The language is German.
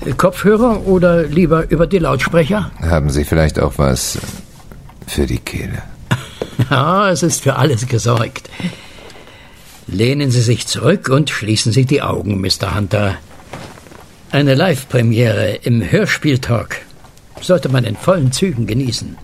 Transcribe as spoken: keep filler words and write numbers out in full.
Kopfhörer oder lieber über die Lautsprecher? Haben Sie vielleicht auch was für die Kehle? Ja, es ist für alles gesorgt. Lehnen Sie sich zurück und schließen Sie die Augen, Mister Hunter. Eine Live-Premiere im Hörspieltalk sollte man in vollen Zügen genießen.